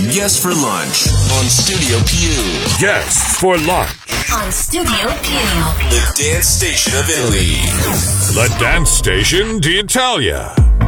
Guest for Lunch on Studio Più. Guest for Lunch on Studio Più. The dance station of Italy. La Dance Station d'Italia.